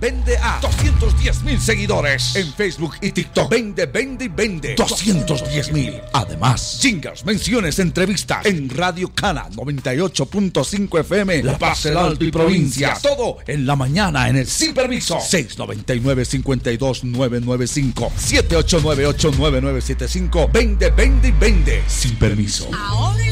vende a 210,000 seguidores. En Facebook y TikTok, vende, 210,000. Además, jingles, menciones, entrevistas en Radio Cana 98.5 FM, La Paz, el Alto y provincia. Todo en la mañana en el Sin Permiso. 699-52-995 789-8975. Vende. Sin Permiso. Ahora